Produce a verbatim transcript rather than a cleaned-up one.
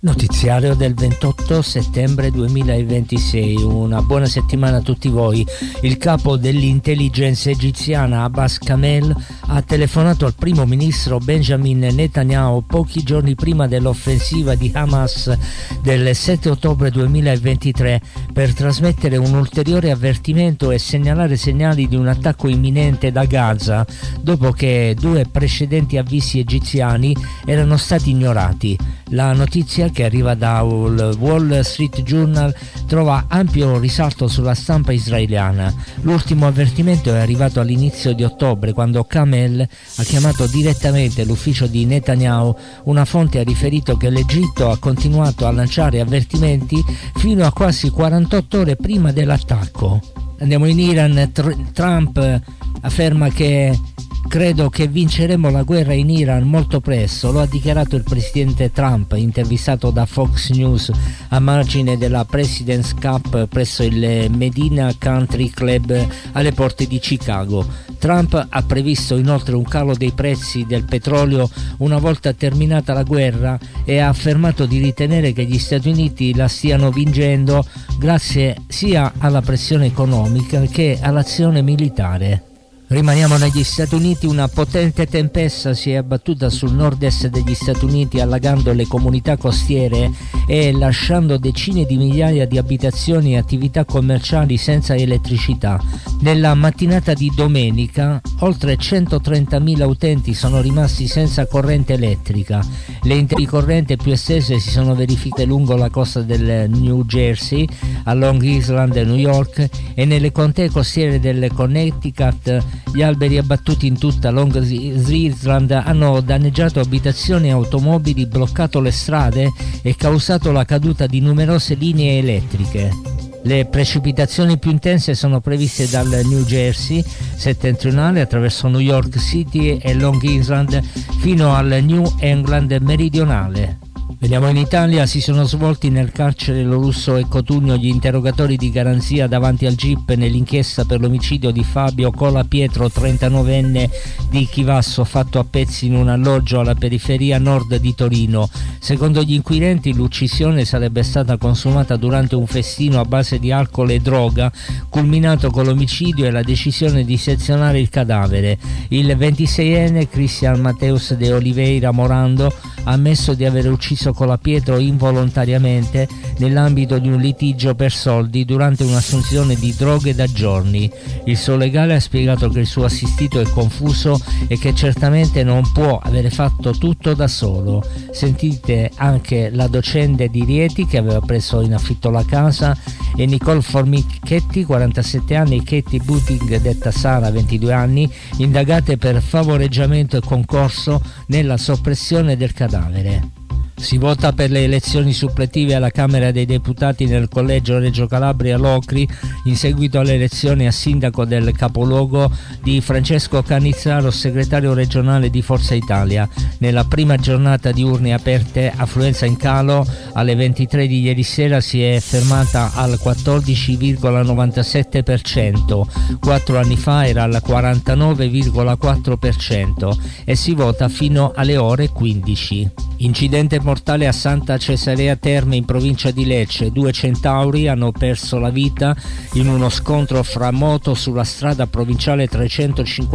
Notiziario del ventotto settembre duemilaventisei. Una buona settimana a tutti voi. Il capo dell'intelligence egiziana Abbas Kamel ha telefonato al primo ministro Benjamin Netanyahu pochi giorni prima dell'offensiva di Hamas del sette ottobre duemilaventitré per trasmettere un ulteriore avvertimento e segnalare segnali di un attacco imminente da Gaza, dopo che due precedenti avvisi egiziani erano stati ignorati. La notizia, che arriva dal Wall Street Journal, trova ampio risalto sulla stampa israeliana. L'ultimo avvertimento è arrivato all'inizio di ottobre, quando Kamel ha chiamato direttamente l'ufficio di Netanyahu. Una fonte ha riferito che l'Egitto ha continuato a lanciare avvertimenti fino a quasi quarantotto ore prima dell'attacco. Andiamo in Iran. Tr- Trump afferma che credo che vinceremo la guerra in Iran molto presto. Lo ha dichiarato il presidente Trump, intervistato da Fox News a margine della President's Cup presso il Medina Country Club alle porte di Chicago. Trump ha previsto inoltre un calo dei prezzi del petrolio una volta terminata la guerra e ha affermato di ritenere che gli Stati Uniti la stiano vincendo grazie sia alla pressione economica che all'azione militare. Rimaniamo negli Stati Uniti. Una potente tempesta si è abbattuta sul nord-est degli Stati Uniti, allagando le comunità costiere e lasciando decine di migliaia di abitazioni e attività commerciali senza elettricità. Nella mattinata di domenica oltre centotrentamila utenti sono rimasti senza corrente elettrica. Le intercorrenti più estese si sono verificate lungo la costa del New Jersey, a Long Island e New York, e nelle contee costiere del Connecticut. Gli alberi abbattuti in tutta Long Island hanno danneggiato abitazioni e automobili, bloccato le strade e causato la caduta di numerose linee elettriche. Le precipitazioni più intense sono previste dal New Jersey settentrionale attraverso New York City e Long Island fino al New England meridionale. Veniamo in Italia. Si sono svolti nel carcere Lorusso e Cotugno gli interrogatori di garanzia davanti al G I P nell'inchiesta per l'omicidio di Fabio Colapietro, trentanovenne di Chivasso, fatto a pezzi in un alloggio alla periferia nord di Torino. Secondo gli inquirenti, l'uccisione sarebbe stata consumata durante un festino a base di alcol e droga, culminato con l'omicidio e la decisione di sezionare il cadavere. Il ventiseienne Cristian Mateus de Oliveira Morando ha ammesso di aver ucciso Colapietro involontariamente nell'ambito di un litigio per soldi durante un'assunzione di droghe da giorni. Il suo legale ha spiegato che il suo assistito è confuso e che certamente non può avere fatto tutto da solo. Sentite anche la docente di Rieti, che aveva preso in affitto la casa, e Nicole Formichetti, quarantasette anni, e Katie Butting, detta Sara, ventidue anni, indagate per favoreggiamento e concorso nella soppressione del cadavere. Si vota per le elezioni suppletive alla Camera dei Deputati nel collegio Reggio Calabria Locri in seguito alle elezioni a sindaco del capoluogo di Francesco Canizzaro, segretario regionale di Forza Italia. Nella prima giornata di urne aperte, affluenza in calo. Alle ventitré di ieri sera si è fermata al quattordici virgola novantasette per cento, quattro anni fa era al quarantanove virgola quattro per cento, e si vota fino alle ore quindici. Incidente mortale a Santa Cesarea Terme in provincia di Lecce. Due centauri hanno perso la vita in uno scontro fra moto sulla strada provinciale trecentocinquanta